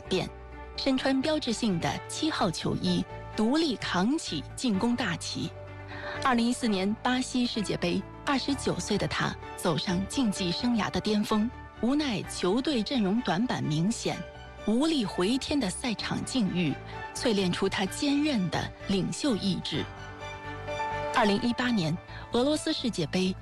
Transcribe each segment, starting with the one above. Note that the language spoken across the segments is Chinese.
变，身穿标志性的7号球衣，独立扛起进攻大旗。2014年巴西世界杯，29岁的他走上竞技生涯的巅峰，无奈球队阵容短板明显，无力回天的赛场境遇，淬炼出他坚韧的领袖意志。2018年俄罗斯世界杯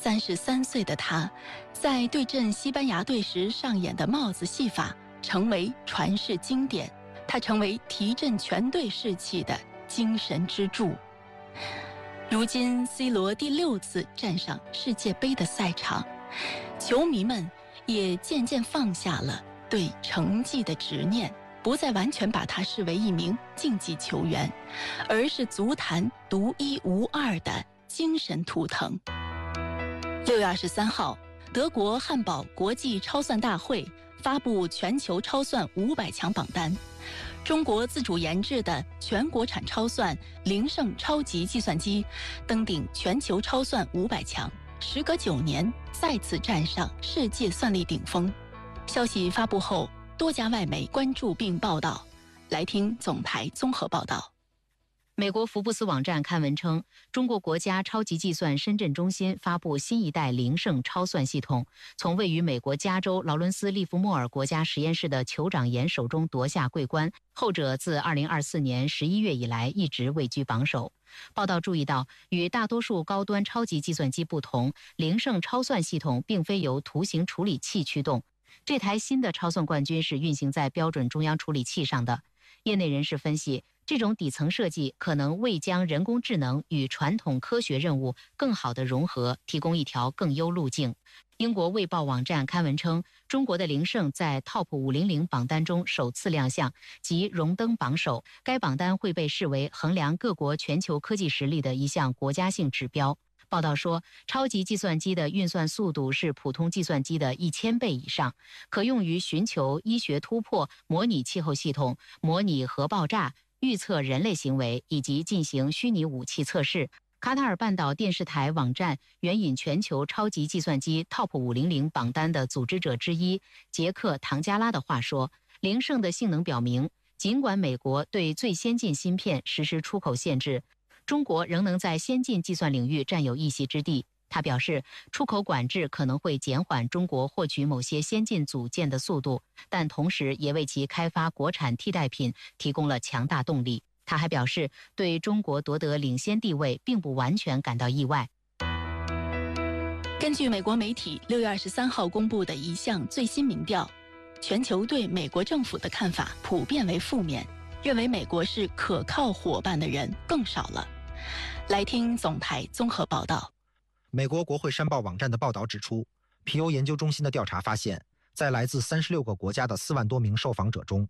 ，33岁的他在对阵西班牙队时上演的帽子戏法成为传世经典，他成为提振全队士气的精神支柱。如今 C 罗第6次站上世界杯的赛场，球迷们也渐渐放下了对成绩的执念，不再完全把他视为一名竞技球员，而是足坛独一无二的精神图腾。6月23号，德国汉堡国际超算大会发布全球超算500强榜单，中国自主研制的全国产超算灵胜超级计算机登顶全球超算500强，时隔9年再次站上世界算力顶峰。消息发布后，多家外媒关注并报道。来听总台综合报道。 美国福布斯网站刊文称，中国国家超级计算深圳中心发布新一代灵胜超算系统，从位于美国加州劳伦斯利弗莫尔国家实验室的酋长岩手中夺下桂冠，后者自2024年11月以来一直位居榜首。报道注意到，与大多数高端超级计算机不同，灵胜超算系统并非由图形处理器驱动，这台新的超算冠军是运行在标准中央处理器上的。业内人士分析，这种底层设计可能为将人工智能与传统科学任务更好地融合提供一条更优路径。英国卫报网站刊文称，中国的灵胜在 Top 500榜单中首次亮相，即荣登榜首。该榜单会被视为衡量各国全球科技实力的一项国家性指标。报道说，超级计算机的运算速度是普通计算机的1000倍以上，可用于寻求医学突破、模拟气候系统、模拟核爆炸、预测人类行为以及进行虚拟武器测试。卡塔尔半岛电视台网站援引全球超级计算机 Top 500榜单的组织者之一杰克·唐加拉的话说，灵胜的性能表明，尽管美国对最先进芯片实施出口限制，中国仍能在先进计算领域占有一席之地。他表示，出口管制可能会减缓中国获取某些先进组件的速度，但同时也为其开发国产替代品提供了强大动力。他还表示，对中国夺得领先地位并不完全感到意外。 根据美国媒体6月23号公布的一项最新民调，全球对美国政府的看法普遍为负面，认为美国是可靠伙伴的人更少了。来听总台综合报道。 美国国会山报网站的报道指出，皮尤研究中心的调查发现，在来自36个国家的4万多名受访者中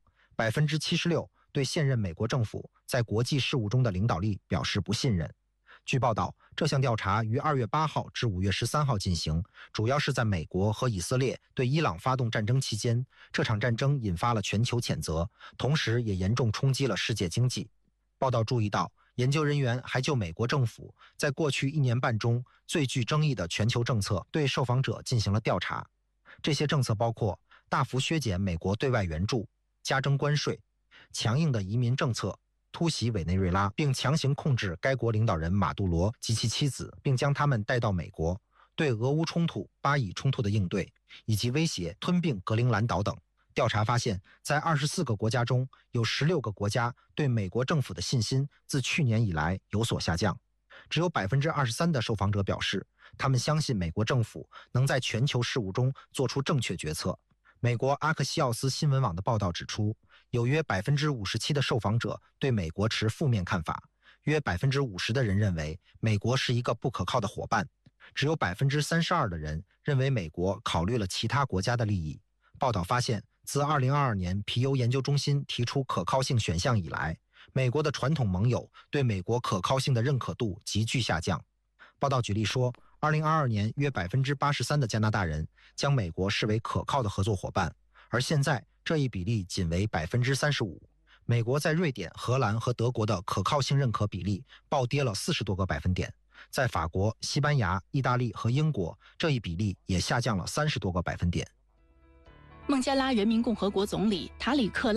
，76%对现任美国政府在国际事务中的领导力表示不信任。据报道，这项调查于2月8号至5月13号进行，主要是在美国和以色列对伊朗发动战争期间，这场战争引发了全球谴责，同时也严重冲击了世界经济。报道注意到，研究人员还就美国政府在过去1年半中最具争议的全球政策对受访者进行了调查。这些政策包括大幅削减美国对外援助、加征关税、强硬的移民政策、突袭委内瑞拉并强行控制该国领导人马杜罗及其妻子，并将他们带到美国，对俄乌冲突、巴以冲突的应对，以及威胁吞并格陵兰岛等。调查发现，在24个国家中，有16个国家对美国政府的信心自去年以来有所下降。只有23%的受访者表示，他们相信美国政府能在全球事务中做出正确决策。美国阿克西奥斯新闻网的报道指出，有约57%的受访者对美国持负面看法，约50%的人认为美国是一个不可靠的伙伴，只有32%的人认为美国考虑了其他国家的利益。报道发现，自2022年皮尤研究中心提出可靠性选项以来，美国的传统盟友对美国可靠性的认可度急剧下降。报道举例说，2022年约83%的加拿大人将美国视为可靠的合作伙伴，而现在这一比例仅为35%。美国在瑞典、荷兰和德国的可靠性认可比例暴跌了40多个百分点，在法国、西班牙、意大利和英国，这一比例也下降了30多个百分点。 孟加拉人民共和国总理塔里克